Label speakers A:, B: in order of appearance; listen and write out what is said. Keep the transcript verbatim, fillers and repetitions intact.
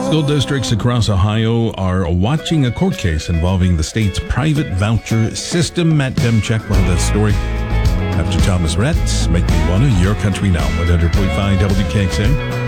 A: School districts across Ohio are watching a court case involving the state's private voucher system. Matt Demchek will have that story after Thomas Rhett. Make me wanna, Your Country Now, one hundred point five W K X A.